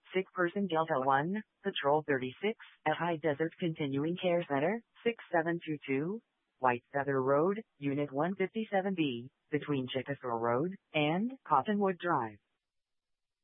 Sick person Delta 1, Patrol 36, at High Desert Continuing Care Center, 6722, White Feather Road, Unit 157B, between Chickasaw Road and Cottonwood Drive.